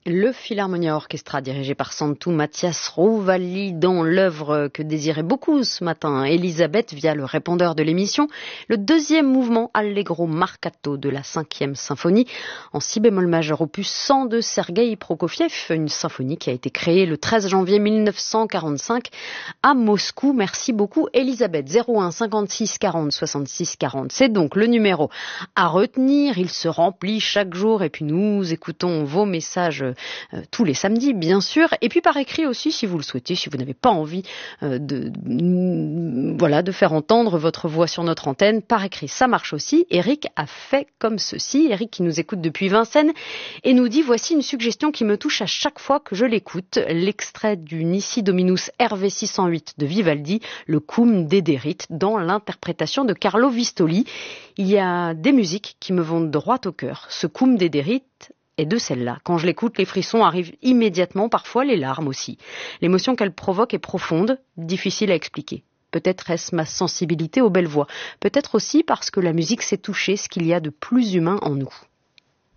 Le Philharmonia Orchestra, dirigé par Santu Mathias Rouvalli, dans l'œuvre que désirait beaucoup ce matin Elisabeth via le répondeur de l'émission, le deuxième mouvement Allegro Marcato de la 5e symphonie, en si bémol majeur opus 100 de Sergueï Prokofiev, une symphonie qui a été créée le 13 janvier 1945 à Moscou. Merci beaucoup Elisabeth. 01 56 40 66 40, c'est donc le numéro à retenir. Il se remplit chaque jour et puis nous écoutons vos messages tous les samedis, bien sûr, et puis par écrit aussi, si vous le souhaitez, si vous n'avez pas envie de faire entendre votre voix sur notre antenne, par écrit, ça marche aussi. Eric a fait comme ceci. Eric qui nous écoute depuis Vincennes et nous dit: voici une suggestion qui me touche à chaque fois que je l'écoute, l'extrait du Nisi Dominus RV 608 de Vivaldi, le Cum Dederit, dans l'interprétation de Carlo Vistoli. Il y a des musiques qui me vont droit au cœur. Ce Cum Dederit et de celle-là. Quand je l'écoute, les frissons arrivent immédiatement, parfois les larmes aussi. L'émotion qu'elle provoque est profonde, difficile à expliquer. Peut-être est-ce ma sensibilité aux belles voix. Peut-être aussi parce que la musique sait toucher ce qu'il y a de plus humain en nous.